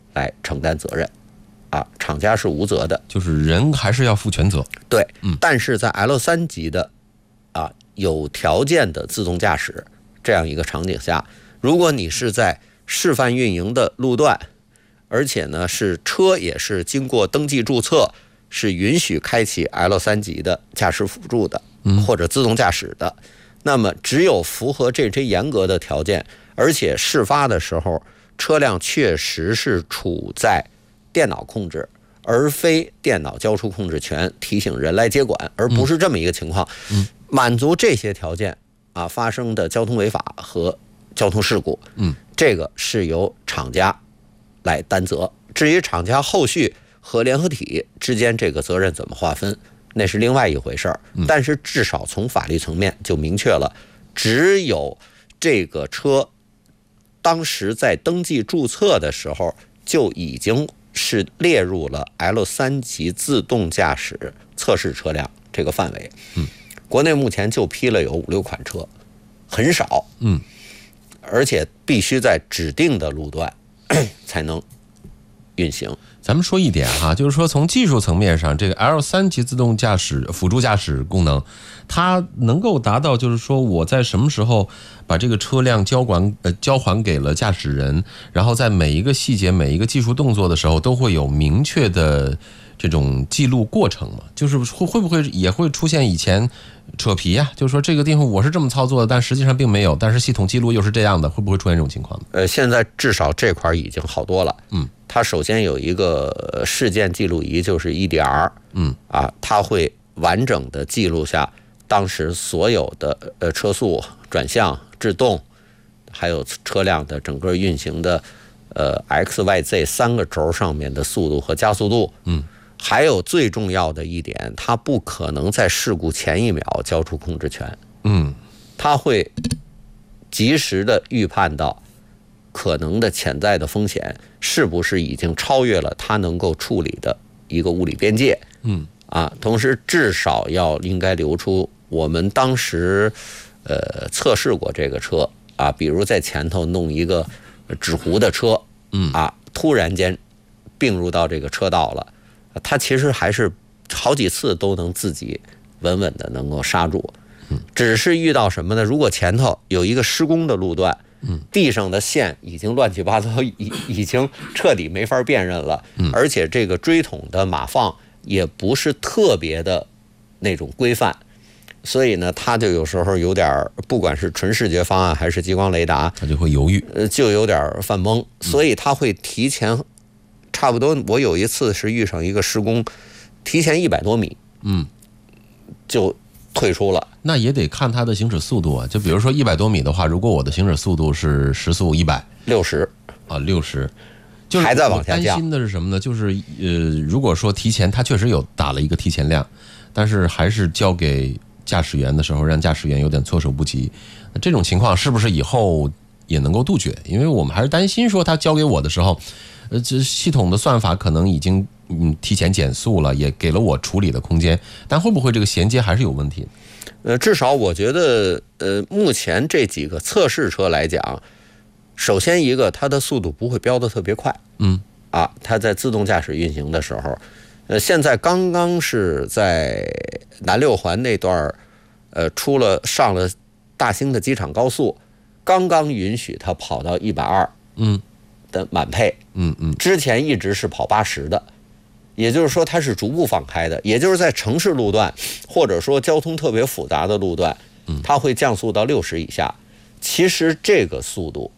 来承担责任，厂家是无责的， 就是人还是要负全责。 对，但是在 L3级的有条件的自动驾驶这样一个场景下，如果你是在示范运营的路段，而且呢是车也是经过登记注册，是允许开启 L3级的驾驶辅助的，或者自动驾驶的，那么只有符合这些严格的条件，而且事发的时候车辆确实是处在电脑控制，而非电脑交出控制权提醒人来接管，而不是这么一个情况。满足这些条件发生的交通违法和交通事故，这个是由厂家来担责。至于厂家后续和联合体之间这个责任怎么划分，那是另外一回事儿。但是至少从法律层面就明确了，只有这个车当时在登记注册的时候就已经是列入了 L3级自动驾驶测试车辆这个范围。国内目前就批了有5-6款车，很少。而且必须在指定的路段才能运行。 咱们说一点哈，就是说从技术层面上，这个 L3级自动驾驶辅助驾驶功能，它能够达到就是说我在什么时候把这个车辆交还给了驾驶人，然后在每一个细节每一个技术动作的时候都会有明确的这种记录过程嘛？就是会不会也会出现以前扯皮呀？就是说这个地方我是这么操作的，但实际上并没有，但是系统记录又是这样的，会不会出现这种情况呢？ 现在至少这块已经好多了。它首先有一个事件记录仪，就是 EDR。它会完整的记录下当时所有的车速、转向、制动，还有车辆的整个运行的XYZ 3个轴上面的速度和加速度。还有最重要的一点，它不可能在事故前1秒交出控制权。它会及时的预判到可能的潜在的风险是不是已经超越了它能够处理的一个物理边界。同时至少应该留出我们当时测试过这个车比如在前头弄一个纸糊的车突然间并入到这个车道了，它其实还是好几次都能自己稳稳的能够刹住。只是遇到什么呢？如果前头有一个施工的路段，地上的线已经乱七八糟，已经彻底没法辨认了，而且这个锥筒的码放也不是特别的那种规范，所以呢，它就有时候有点，不管是纯视觉方案还是激光雷达， 它就会犹豫， 就有点犯懵，所以它会提前差不多。我有一次是遇上一个施工，提前100多米，就退出了。 那也得看它的行驶速度啊。就比如说100多米的话，如果我的行驶速度是时速100，60啊，60，就是还在往下降。 担心的是什么呢？就是如果说提前，它确实有打了一个提前量，但是还是交给驾驶员的时候，让驾驶员有点措手不及。这种情况是不是以后也能够杜绝？因为我们还是担心说他交给我的时候，这系统的算法可能已经提前减速了，也给了我处理的空间，但会不会这个衔接还是有问题？ 至少我觉得，目前这几个测试车来讲，首先一个它的速度不会飙得特别快，它在自动驾驶运行的时候，现在刚刚是在南6环那段，上了大兴的机场高速，刚刚允许它跑到120，的满配，之前一直是跑80的。也就是说它是逐步放开的，也就是在城市路段或者说交通特别复杂的路段，它会降速到60以下。其实这个速度，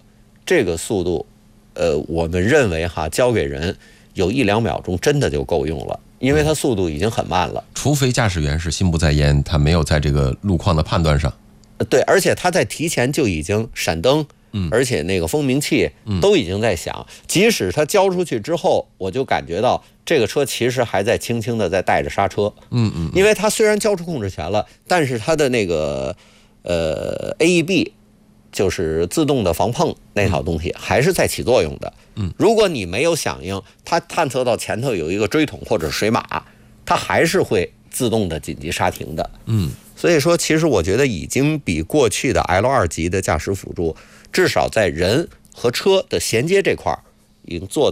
我们认为交给人有1-2秒钟真的就够用了，因为它速度已经很慢了。 除非驾驶员是心不在焉，他没有在这个路况的判断上。 对，而且他在提前就已经闪灯，而且那个风鸣器都已经在响。即使他交出去之后，我就感觉到这个车其实还在轻轻的在带着刹车。因为他虽然交出控制权了，但是他的那个AEB 就是自动的防碰那套东西还是在起作用的。如果你没有响应，它探测到前头有一个锥筒或者水马，它还是会自动的紧急刹停的。所以说其实我觉得已经比过去的 L2级的驾驶辅助至少在人和车的衔接这块已经做